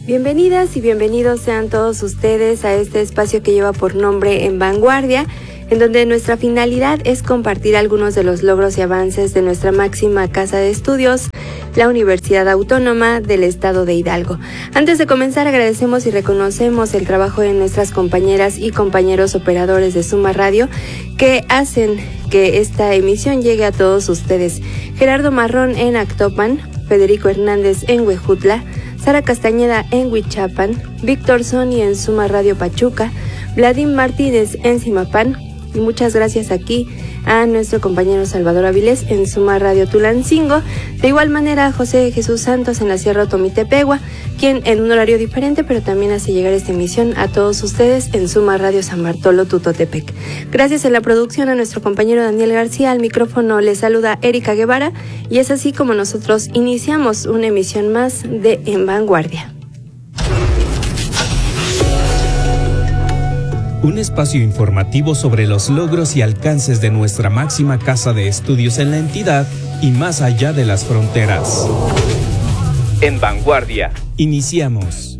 Bienvenidas y bienvenidos sean todos ustedes a este espacio que lleva por nombre En Vanguardia, en donde nuestra finalidad es compartir algunos de los logros y avances de nuestra máxima casa de estudios, la Universidad Autónoma del Estado de Hidalgo. Antes de comenzar, agradecemos y reconocemos el trabajo de nuestras compañeras y compañeros operadores de Suma Radio que hacen que esta emisión llegue a todos ustedes. Gerardo Marrón en Actopan, Federico Hernández en Huejutla, Sara Castañeda en Huichapan, Víctor Soni en Suma Radio Pachuca, Vladimir Martínez en Zimapán, y muchas gracias aquí a nuestro compañero Salvador Avilés en Suma Radio Tulancingo. De igual manera a José Jesús Santos en la Sierra Otomitepegua, quien en un horario diferente, pero también hace llegar esta emisión a todos ustedes en Suma Radio San Bartolo Tutotepec. Gracias en la producción a nuestro compañero Daniel García. Al micrófono les saluda Erika Guevara y es así como nosotros iniciamos una emisión más de En Vanguardia. Un espacio informativo sobre los logros y alcances de nuestra máxima casa de estudios en la entidad y más allá de las fronteras. En Vanguardia. Iniciamos.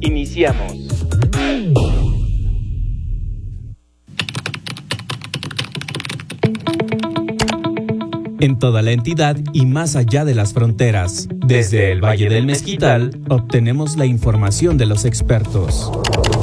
En toda la entidad y más allá de las fronteras. Desde el Valle del Mezquital, obtenemos la información de los expertos.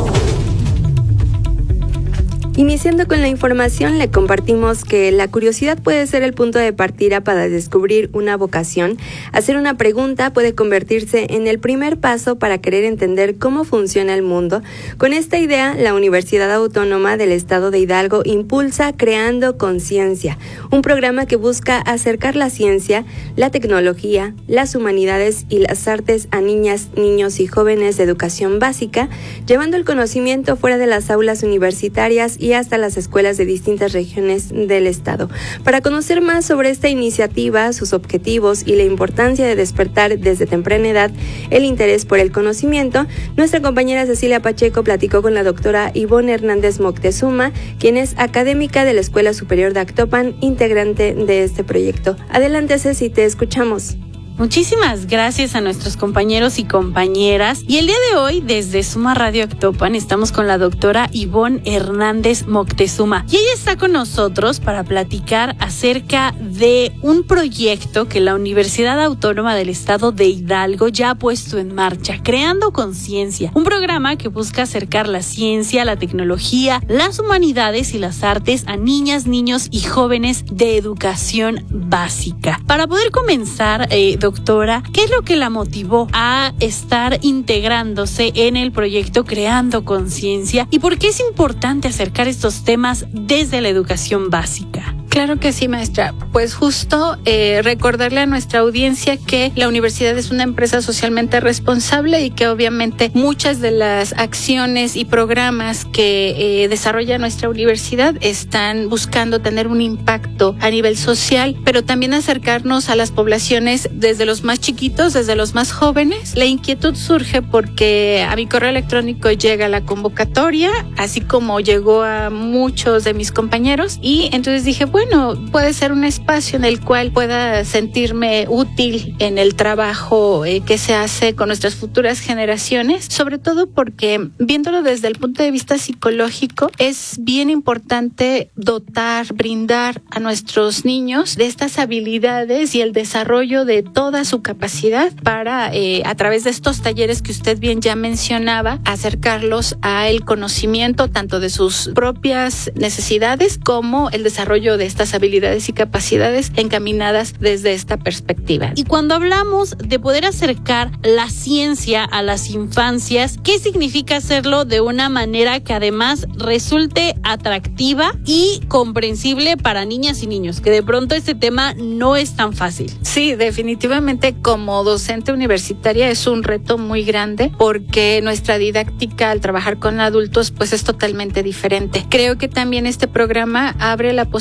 Iniciando con la información, le compartimos que la curiosidad puede ser el punto de partida para descubrir una vocación. Hacer una pregunta puede convertirse en el primer paso para querer entender cómo funciona el mundo. Con esta idea, la Universidad Autónoma del Estado de Hidalgo impulsa Creando Conciencia, un programa que busca acercar la ciencia, la tecnología, las humanidades y las artes a niñas, niños y jóvenes de educación básica, llevando el conocimiento fuera de las aulas universitarias y hasta las escuelas de distintas regiones del estado. Para conocer más sobre esta iniciativa, sus objetivos y la importancia de despertar desde temprana edad el interés por el conocimiento, nuestra compañera Cecilia Pacheco platicó con la doctora Ivonne Hernández Moctezuma, quien es académica de la Escuela Superior de Actopan, integrante de este proyecto. Adelante, Ceci, te escuchamos. Muchísimas gracias a nuestros compañeros y compañeras. Y el día de hoy, desde Suma Radio Actopan, estamos con la doctora Ivonne Hernández Moctezuma. Y ella está con nosotros para platicar acerca de un proyecto que la Universidad Autónoma del Estado de Hidalgo ya ha puesto en marcha, Creando Conciencia. Un programa que busca acercar la ciencia, la tecnología, las humanidades y las artes a niñas, niños y jóvenes de educación básica. Para poder comenzar, doctora, ¿qué es lo que la motivó a estar integrándose en el proyecto Creando Conciencia y por qué es importante acercar estos temas desde la educación básica? Claro que sí, maestra. Pues justo recordarle a nuestra audiencia que la universidad es una empresa socialmente responsable y que obviamente muchas de las acciones y programas que desarrolla nuestra universidad están buscando tener un impacto a nivel social, pero también acercarnos a las poblaciones desde los más chiquitos, desde los más jóvenes. La inquietud surge porque a mi correo electrónico llega la convocatoria, así como llegó a muchos de mis compañeros, y entonces dije, bueno, puede ser un espacio en el cual pueda sentirme útil en el trabajo que se hace con nuestras futuras generaciones, sobre todo porque, viéndolo desde el punto de vista psicológico, es bien importante brindar a nuestros niños de estas habilidades y el desarrollo de toda su capacidad para, a través de estos talleres que usted bien ya mencionaba, acercarlos al conocimiento tanto de sus propias necesidades como el desarrollo de estas habilidades y capacidades encaminadas desde esta perspectiva. Y cuando hablamos de poder acercar la ciencia a las infancias, ¿qué significa hacerlo de una manera que además resulte atractiva y comprensible para niñas y niños? Que de pronto este tema no es tan fácil. Sí, definitivamente como docente universitaria es un reto muy grande porque nuestra didáctica al trabajar con adultos pues es totalmente diferente. Creo que también este programa abre la posibilidad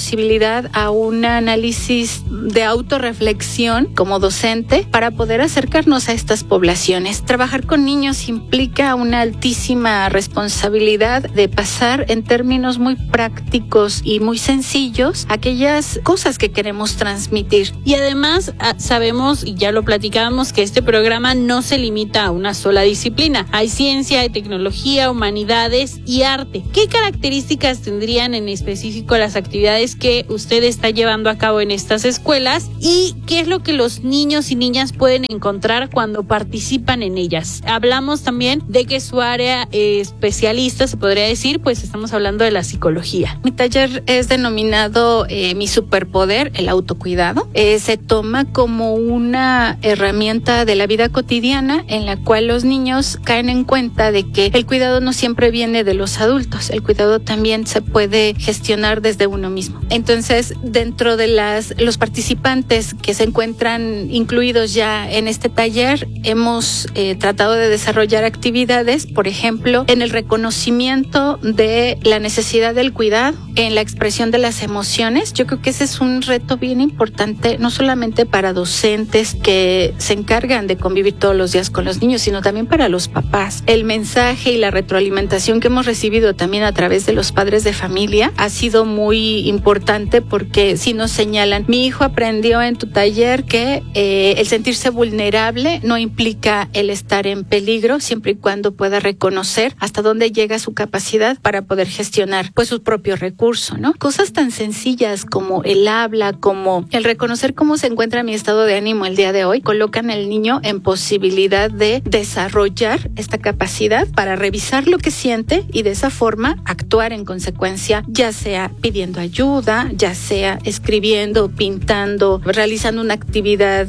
oportunidad a un análisis de autorreflexión como docente para poder acercarnos a estas poblaciones. Trabajar con niños implica una altísima responsabilidad de pasar en términos muy prácticos y muy sencillos aquellas cosas que queremos transmitir. Y además sabemos, y ya lo platicábamos, que este programa no se limita a una sola disciplina. Hay ciencia, hay tecnología, humanidades y arte. ¿Qué características tendrían en específico las actividades que usted está llevando a cabo en estas escuelas? ¿Y qué es lo que los niños y niñas pueden encontrar cuando participan en ellas? Hablamos también de que su área especialista, se podría decir, pues estamos hablando de la psicología. Mi taller es denominado Mi Superpoder, el autocuidado. Se toma como una herramienta de la vida cotidiana en la cual los niños caen en cuenta de que el cuidado no siempre viene de los adultos, el cuidado también se puede gestionar desde uno mismo. Entonces, dentro de los participantes que se encuentran incluidos ya en este taller, hemos tratado de desarrollar actividades, por ejemplo, en el reconocimiento de la necesidad del cuidado, en la expresión de las emociones. Yo creo que ese es un reto bien importante, no solamente para docentes que se encargan de convivir todos los días con los niños, sino también para los papás. El mensaje y la retroalimentación que hemos recibido también a través de los padres de familia ha sido muy importante, porque si nos señalan, mi hijo aprendió en tu taller que el sentirse vulnerable no implica el estar en peligro, siempre y cuando pueda reconocer hasta dónde llega su capacidad para poder gestionar pues su propio recurso, ¿no? Cosas tan sencillas como el habla, como el reconocer cómo se encuentra mi estado de ánimo el día de hoy, colocan al niño en posibilidad de desarrollar esta capacidad para revisar lo que siente y de esa forma actuar en consecuencia, ya sea pidiendo ayuda, ya sea escribiendo, pintando, realizando una actividad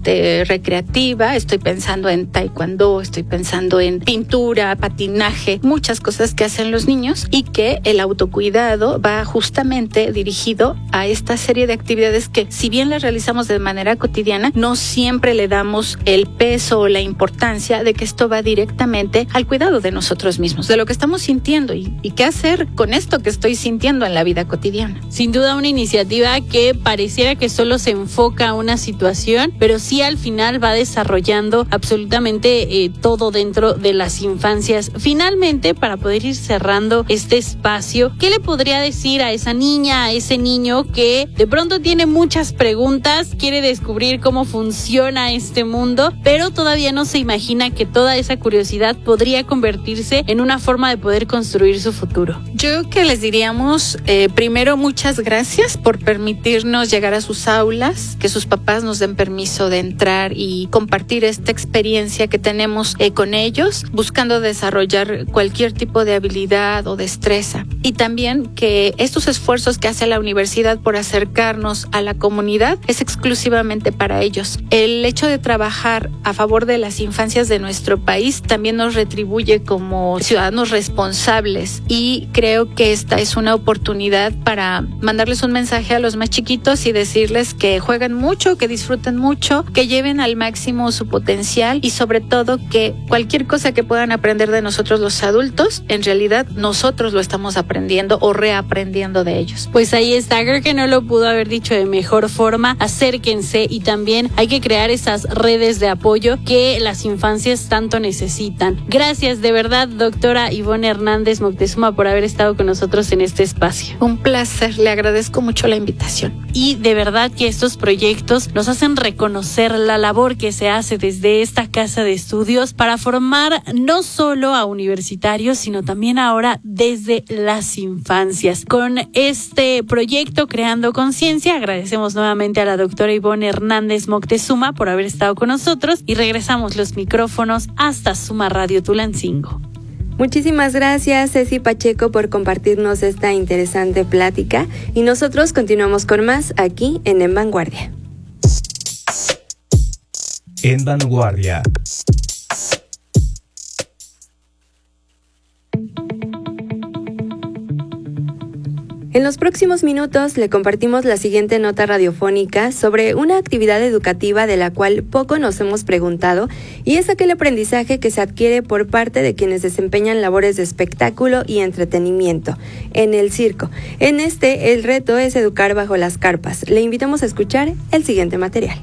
recreativa. Estoy pensando en taekwondo, estoy pensando en pintura, patinaje, muchas cosas que hacen los niños, y que el autocuidado va justamente dirigido a esta serie de actividades que, si bien las realizamos de manera cotidiana, no siempre le damos el peso o la importancia de que esto va directamente al cuidado de nosotros mismos, de lo que estamos sintiendo y qué hacer con esto que estoy sintiendo en la vida cotidiana. Sin duda una iniciativa que pareciera que solo se enfoca a una situación, pero sí al final va desarrollando absolutamente todo dentro de las infancias. Finalmente, para poder ir cerrando este espacio, ¿qué le podría decir a esa niña, a ese niño que de pronto tiene muchas preguntas, quiere descubrir cómo funciona este mundo, pero todavía no se imagina que toda esa curiosidad podría convertirse en una forma de poder construir su futuro? Yo creo que les diríamos, primero, muchas gracias por permitirnos llegar a sus aulas, que sus papás nos den permiso de entrar y compartir esta experiencia que tenemos con ellos, buscando desarrollar cualquier tipo de habilidad o destreza. Y también que estos esfuerzos que hace la universidad por acercarnos a la comunidad es exclusivamente para ellos. El hecho de trabajar a favor de las infancias de nuestro país también nos retribuye como ciudadanos responsables, y creo que esta es una oportunidad para mandarles un mensaje a los más chiquitos y decirles que jueguen mucho, que disfruten mucho, que lleven al máximo su potencial, y sobre todo que cualquier cosa que puedan aprender de nosotros los adultos, en realidad nosotros lo estamos aprendiendo o reaprendiendo de ellos. Pues ahí está, creo que no lo pudo haber dicho de mejor forma. Acérquense, y también hay que crear esas redes de apoyo que las infancias tanto necesitan. Gracias de verdad, doctora Ivonne Hernández Moctezuma, por haber estado con nosotros en este espacio. Un placer, le agradezco mucho la invitación. Y de verdad que estos proyectos nos hacen reconocer la labor que se hace desde esta casa de estudios para formar no solo a universitarios, sino también ahora desde las infancias. Con este proyecto Creando Conciencia, agradecemos nuevamente a la doctora Ivonne Hernández Moctezuma por haber estado con nosotros, y regresamos los micrófonos hasta Suma Radio Tulancingo. Muchísimas gracias, Ceci Pacheco, por compartirnos esta interesante plática, y nosotros continuamos con más aquí en Vanguardia. En Vanguardia. En los próximos minutos le compartimos la siguiente nota radiofónica sobre una actividad educativa de la cual poco nos hemos preguntado, y es aquel aprendizaje que se adquiere por parte de quienes desempeñan labores de espectáculo y entretenimiento en el circo. En el reto es educar bajo las carpas. Le invitamos a escuchar el siguiente material.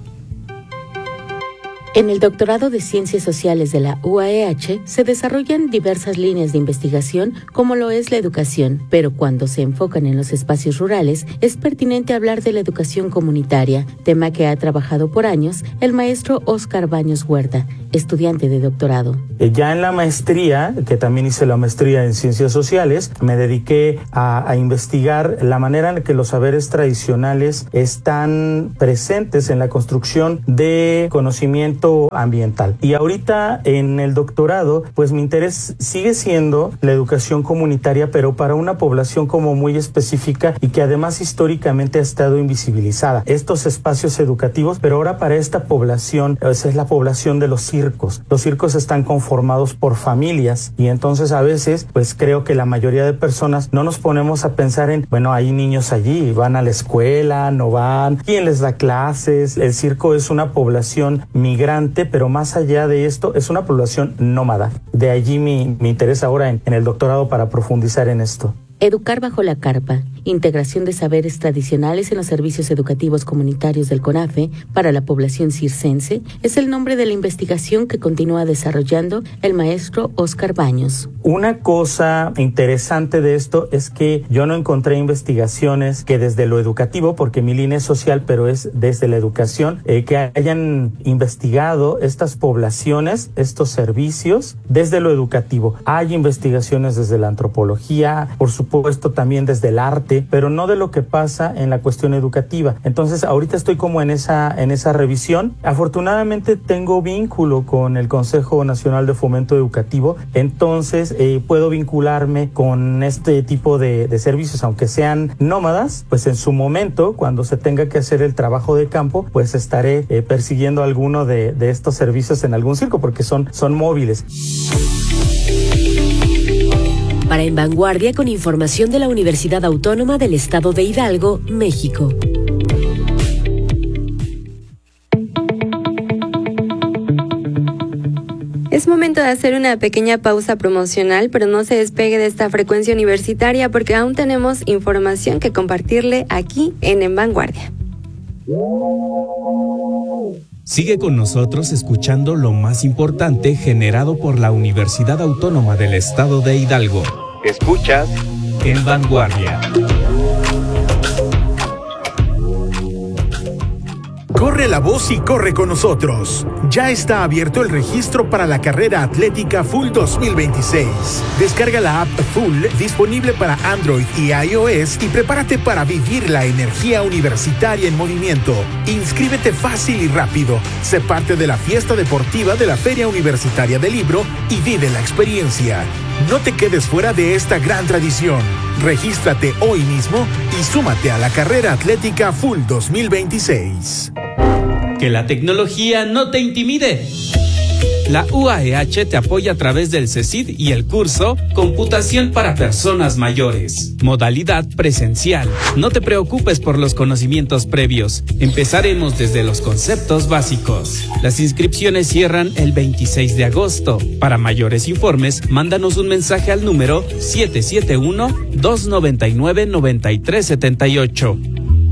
En el doctorado de Ciencias Sociales de la UAEH se desarrollan diversas líneas de investigación como lo es la educación, pero cuando se enfocan en los espacios rurales es pertinente hablar de la educación comunitaria, tema que ha trabajado por años el maestro Óscar Baños Huerta, estudiante de doctorado. Ya en la maestría, que también hice la maestría en Ciencias Sociales, me dediqué a investigar la manera en la que los saberes tradicionales están presentes en la construcción de conocimiento ambiental. Y ahorita en el doctorado, pues mi interés sigue siendo la educación comunitaria, pero para una población como muy específica y que además históricamente ha estado invisibilizada. Estos espacios educativos, pero ahora para esta población, esa es la población de los circos. Los circos están conformados por familias y entonces a veces, pues creo que la mayoría de personas no nos ponemos a pensar en, bueno, hay niños allí, van a la escuela, no van, ¿quién les da clases? El circo es una población migrante, pero más allá de esto es una población nómada. De allí mi interés ahora en el doctorado para profundizar en esto. Educar bajo la carpa, integración de saberes tradicionales en los servicios educativos comunitarios del CONAFE para la población circense, es el nombre de la investigación que continúa desarrollando el maestro Óscar Baños. Una cosa interesante de esto es que yo no encontré investigaciones que desde lo educativo, porque mi línea es social, pero es desde la educación, que hayan investigado estas poblaciones, estos servicios, desde lo educativo. Hay investigaciones desde la antropología, por supuesto también desde el arte, pero no de lo que pasa en la cuestión educativa. Entonces ahorita estoy como en esa revisión. Afortunadamente tengo vínculo con el Consejo Nacional de Fomento Educativo, entonces puedo vincularme con este tipo de servicios, aunque sean nómadas, pues en su momento, cuando se tenga que hacer el trabajo de campo, pues estaré persiguiendo alguno de estos servicios en algún circo, porque son móviles. Para En Vanguardia, con información de la Universidad Autónoma del Estado de Hidalgo, México. Es momento de hacer una pequeña pausa promocional, pero no se despegue de esta frecuencia universitaria porque aún tenemos información que compartirle aquí en Vanguardia. Sigue con nosotros escuchando lo más importante generado por la Universidad Autónoma del Estado de Hidalgo. Escuchas En Vanguardia. Corre la voz y corre con nosotros. Ya está abierto el registro para la carrera atlética Full 2026. Descarga la app Full, disponible para Android y iOS, y prepárate para vivir la energía universitaria en movimiento. Inscríbete fácil y rápido. Sé parte de la fiesta deportiva de la Feria Universitaria del Libro y vive la experiencia. No te quedes fuera de esta gran tradición. Regístrate hoy mismo y súmate a la carrera atlética Full 2026. Que la tecnología no te intimide. La UAEH te apoya a través del CECID y el curso Computación para Personas Mayores. Modalidad presencial. No te preocupes por los conocimientos previos. Empezaremos desde los conceptos básicos. Las inscripciones cierran el 26 de agosto. Para mayores informes, mándanos un mensaje al número 771-299-9378.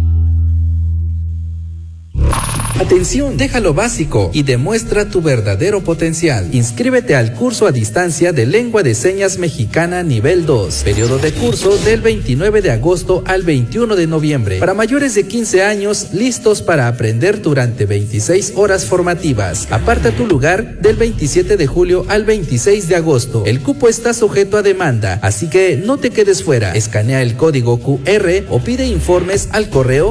Atención, deja lo básico y demuestra tu verdadero potencial. Inscríbete al curso a distancia de Lengua de Señas Mexicana nivel 2. Periodo de curso del 29 de agosto al 21 de noviembre. Para mayores de 15 años, listos para aprender durante 26 horas formativas. Aparta tu lugar del 27 de julio al 26 de agosto. El cupo está sujeto a demanda, así que no te quedes fuera. Escanea el código QR o pide informes al correo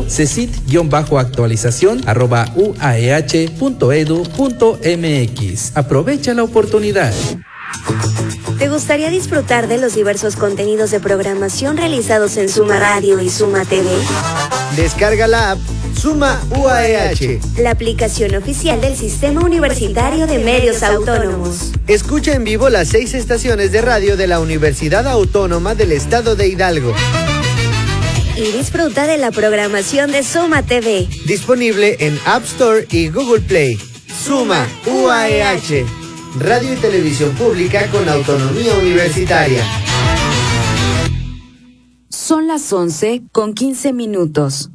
cesit-actualización@uaeh.edu.mx. Aprovecha la oportunidad. ¿Te gustaría disfrutar de los diversos contenidos de programación realizados en Suma Radio y Suma TV? Descarga la app Suma UAEH, la aplicación oficial del Sistema Universitario de Medios Autónomos. Escucha en vivo las 6 estaciones de radio de la Universidad Autónoma del Estado de Hidalgo. y disfruta de la programación de Suma TV. Disponible en App Store y Google Play. Suma UAEH, radio y televisión pública con autonomía universitaria. Son las 11:15.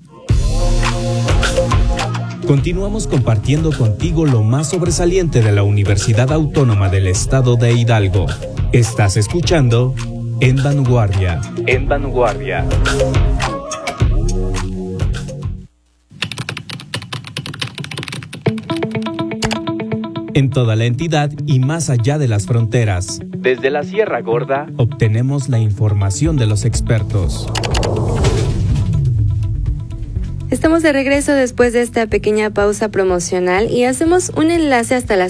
Continuamos compartiendo contigo lo más sobresaliente de la Universidad Autónoma del Estado de Hidalgo. Estás escuchando En Vanguardia. En Vanguardia. En toda la entidad y más allá de las fronteras. Desde la Sierra Gorda, obtenemos la información de los expertos. Estamos de regreso después de esta pequeña pausa promocional y hacemos un enlace hasta la